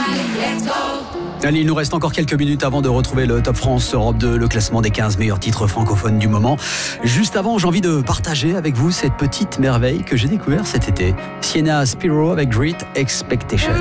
Allez, il nous reste encore quelques minutes avant de retrouver le Top France Europe 2, le classement des 15 meilleurs titres francophones du moment. Juste avant, j'ai envie de partager avec vous cette petite merveille que j'ai découverte cet été. Sienna Spiro avec Great Expectations.